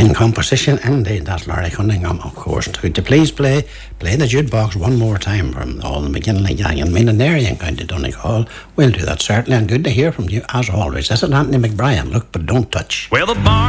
Fine composition, indeed. That's Larry Cunningham, of course. Could you please play the jukebox one more time from all the McGinley gang in Meenanary in County Donegal? We'll do that certainly, and good to hear from you as always. This is Anthony McBrien. Look but don't touch. Well, the bar